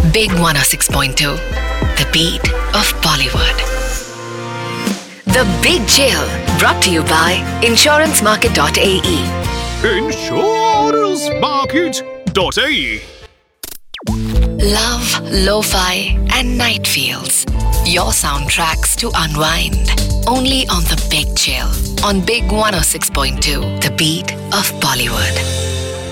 Big 106.2, the beat of Bollywood. The Big Chill, brought to you by insurancemarket.ae. Insurancemarket.ae. Love, lo-fi and night feels. Your soundtracks to unwind. Only on the Big Chill on Big 106.2, the beat of Bollywood.